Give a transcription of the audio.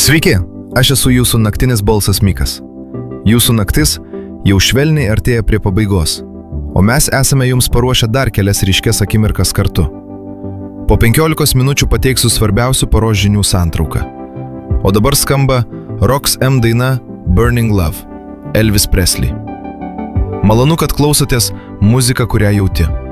Sveiki, aš esu jūsų naktinis balsas Mikas. Jūsų naktis jau švelniai artėja prie pabaigos, o mes esame jums paruošę dar kelias ryškias akimirkas kartu. Po 15 minučių pateiksiu svarbiausių paros žinių santrauką. O dabar skamba Rox M daina Burning Love, Elvis Presley. Malonu, kad klausotės muziką, kurią jauti.